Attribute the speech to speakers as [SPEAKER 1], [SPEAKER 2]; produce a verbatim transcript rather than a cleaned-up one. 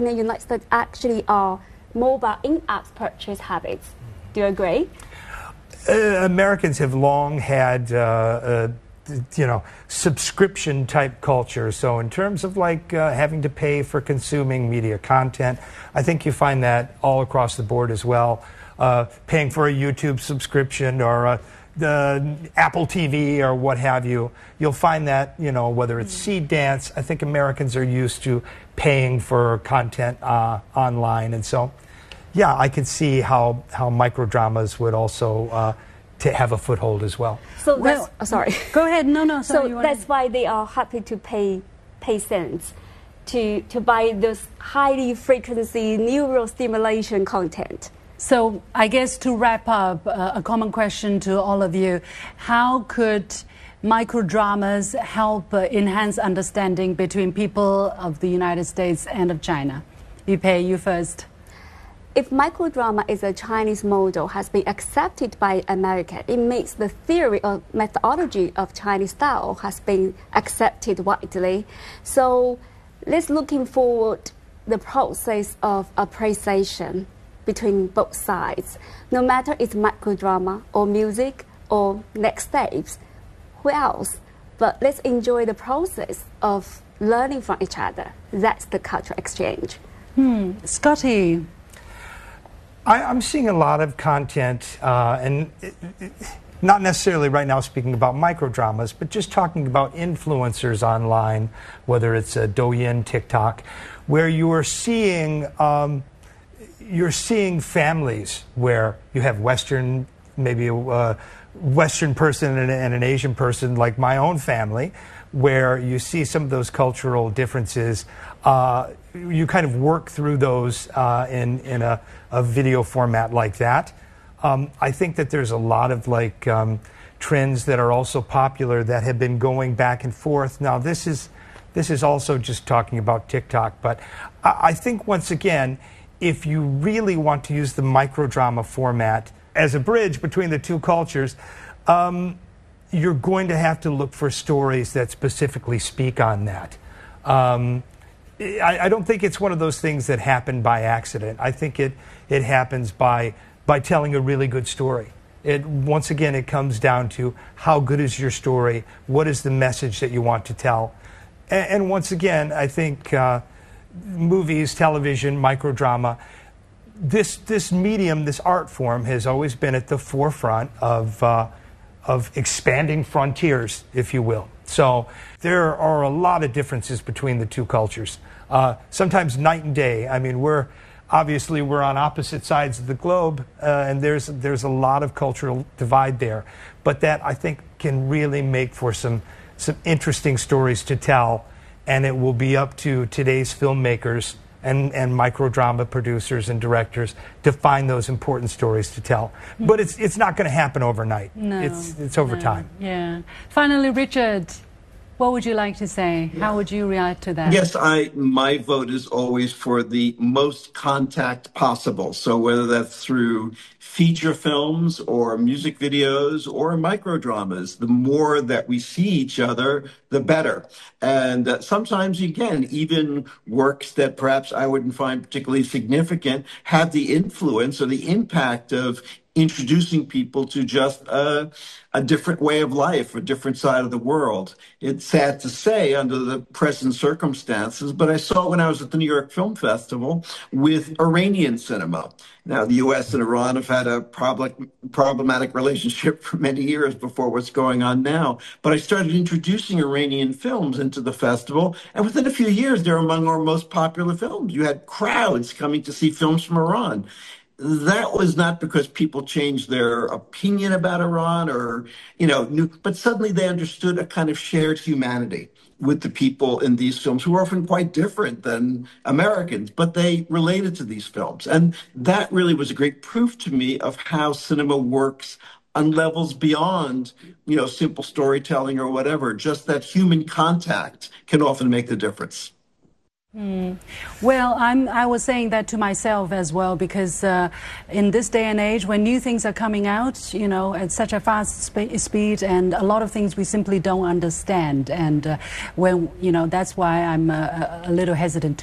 [SPEAKER 1] China and United States actually are mobile in-app purchase habits. Do you agree?
[SPEAKER 2] Uh, Americans have long had, uh, uh, you know, subscription-type culture. So in terms of like uh, having to pay for consuming media content, I think you find that all across the board as well. Uh, paying for a YouTube subscription or a, the Apple T V or what have you, you'll find that, you know, whether it's Seed Dance, I think Americans are used to paying for content uh, online. And so, yeah, I can see how, how microdramas would also uh, to have a foothold as well.
[SPEAKER 1] So that's,
[SPEAKER 3] well,
[SPEAKER 1] oh, sorry.
[SPEAKER 3] Go ahead. No, no. Sorry,
[SPEAKER 1] so that's why they are happy to pay pay cents to to buy those highly frequency neural stimulation content.
[SPEAKER 3] So I guess to wrap up, uh, a common question to all of you: how could microdramas help uh, enhance understanding between people of the United States and of China? Yupei, you first.
[SPEAKER 1] If microdrama is a Chinese model has been accepted by America, it means the theory or methodology of Chinese style has been accepted widely. So let's looking forward the process of appreciation between both sides. No matter it's microdrama or music or next steps, who else? But let's enjoy the process of learning from each other. That's the cultural exchange.
[SPEAKER 3] Hmm. Scotty.
[SPEAKER 2] I, I'm seeing a lot of content, uh, and it, it, not necessarily right now speaking about microdramas, but just talking about influencers online, whether it's a Douyin, TikTok, where you are seeing um, you're seeing families where you have Western, maybe a uh, Western person and, and an Asian person, like my own family, where you see some of those cultural differences. Uh, you kind of work through those uh, in, in a, a video format like that. Um, I think that there's a lot of like um, trends that are also popular that have been going back and forth. Now this is this is also just talking about TikTok, but I, I think once again, if you really want to use the microdrama format as a bridge between the two cultures, um, you're going to have to look for stories that specifically speak on that. Um, I, I don't think it's one of those things that happen by accident. I think it, it happens by, by telling a really good story. It, once again, it comes down to how good is your story, what is the message that you want to tell. And, and once again, I think uh, movies, television, microdrama, this, this medium, this art form has always been at the forefront of, uh, of expanding frontiers, if you will. So there are a lot of differences between the two cultures, uh, sometimes night and day. I mean, we're obviously we're on opposite sides of the globe, uh, and there's there's a lot of cultural divide there. But that, I think, can really make for some some interesting stories to tell, and it will be up to today's filmmakers and, and microdrama producers and directors to find those important stories to tell. But it's it's not going to happen overnight.
[SPEAKER 3] No,
[SPEAKER 2] it's it's over
[SPEAKER 3] no,
[SPEAKER 2] time.
[SPEAKER 3] Yeah. Finally, Richard, what would you like to say? How would you react to that?
[SPEAKER 4] Yes, I my vote is always for the most contact possible. So whether that's through feature films or music videos or microdramas, the more that we see each other, the better. And uh, sometimes, again, even works that perhaps I wouldn't find particularly significant have the influence or the impact of introducing people to just a, a different way of life, a different side of the world. It's sad to say under the present circumstances, but I saw when I was at the New York Film Festival with Iranian cinema. Now, the U S and Iran have had a problem, problematic relationship for many years before what's going on now. But I started introducing Iranian films into the festival, and within a few years, they're among our most popular films. You had crowds coming to see films from Iran. That was not because people changed their opinion about Iran or, you know, knew, but suddenly they understood a kind of shared humanity with the people in these films who are often quite different than Americans, but they related to these films. And that really was a great proof to me of how cinema works on levels beyond, you know, simple storytelling or whatever. Just that human contact can often make the difference.
[SPEAKER 3] Mm. Well, I'm, I was saying that to myself as well, because uh, in this day and age, when new things are coming out, you know, at such a fast sp speed, and a lot of things we simply don't understand, and uh, when, you know, that's why I'm uh, a little hesitant to